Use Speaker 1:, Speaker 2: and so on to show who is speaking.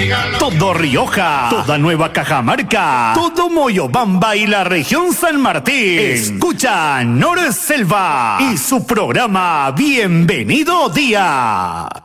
Speaker 1: todo Rioja, toda Nueva Cajamarca, todo Moyobamba y la región San Martín. Escucha Norselva y su programa Bienvenido Día.